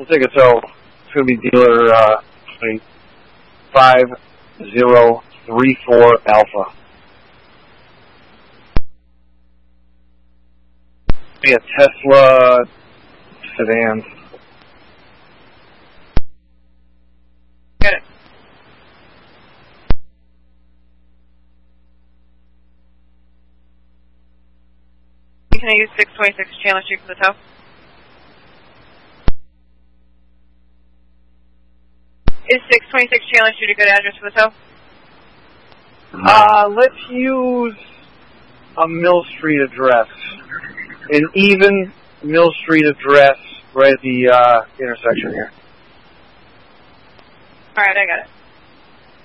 We'll take a tow. It's going to be dealer 5034 Alpha. Be a Tesla sedan. Got it. Can I use 626 Chandler Street for the tow? Is 626 Chandler Street a good address for the tow? Let's use a Mill Street address. An even Mill Street address right at the intersection here. Alright, I got it.